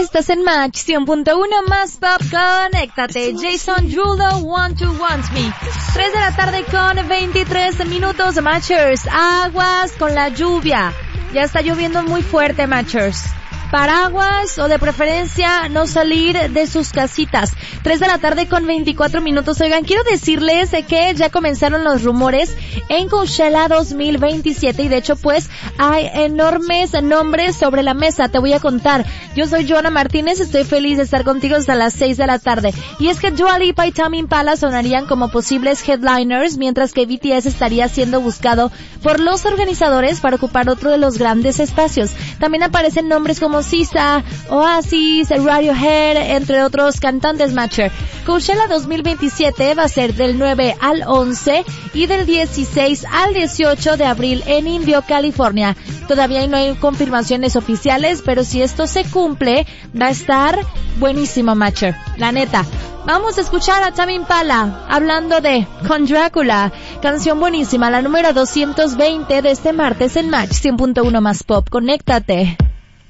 Estás en Match 100.1 más pop, conéctate. Jason Derulo, Want to Want Me. 3 de la tarde con 23 minutos, Matchers. Aguas con la lluvia. Ya está lloviendo muy fuerte, Matchers. Paraguas o de preferencia no salir de sus casitas. 3 de la tarde con 24 minutos. Oigan, quiero decirles que ya comenzaron los rumores en Coachella 2027 y de hecho pues hay enormes nombres sobre la mesa. Te voy a contar. Yo soy Joana Martínez, estoy feliz de estar contigo hasta las 6 de la tarde. Y es que Dua Lipa y Tame Impala sonarían como posibles headliners, mientras que BTS estaría siendo buscado por los organizadores para ocupar otro de los grandes espacios. También aparecen nombres como SZA, Oasis, Radiohead, entre otros cantantes, Matcher. Coachella 2027 va a ser del 9 al 11 y del 16 al 18 de abril en Indio, California. Todavía no hay confirmaciones oficiales, pero si esto se cumple, va a estar buenísimo, Matcher. La neta. Vamos a escuchar a Tame Impala hablando de Con Drácula, canción buenísima, la número 220 de este martes en Match 100.1 más pop. Conéctate.